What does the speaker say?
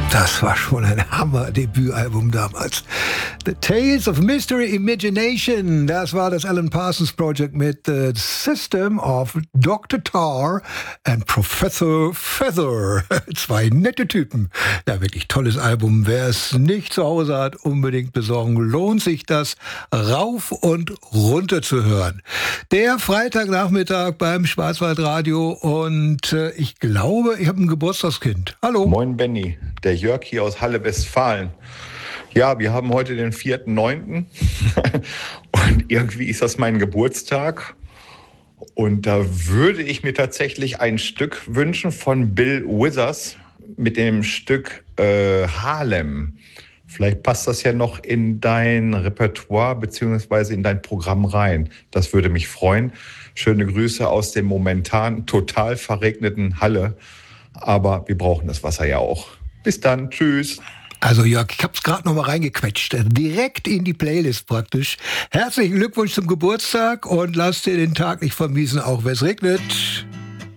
Das war schon ein Hammer-Debütalbum damals. The Tales of Mystery Imagination. Das war das Alan Parsons Project mit The System of Dr. Tar and Professor Feather. Zwei nette Typen. Ja, wirklich tolles Album. Wer es nicht zu Hause hat, unbedingt besorgen. Lohnt sich das rauf und runter zu hören. Der Freitagnachmittag beim Schwarzwaldradio und ich glaube, ich habe ein Geburtstagskind. Hallo. Moin Benny, der Jörg hier aus Halle, Westfalen. Ja, wir haben heute den 4.9. und irgendwie ist das mein Geburtstag. Und da würde ich mir tatsächlich ein Stück wünschen von Bill Withers mit dem Stück Harlem. Vielleicht passt das ja noch in dein Repertoire bzw. in dein Programm rein. Das würde mich freuen. Schöne Grüße aus dem momentan total verregneten Halle. Aber wir brauchen das Wasser ja auch. Bis dann, tschüss. Also Jörg, ich habe es gerade noch mal reingequetscht, direkt in die Playlist praktisch. Herzlichen Glückwunsch zum Geburtstag und lass dir den Tag nicht vermiesen, auch wenn es regnet.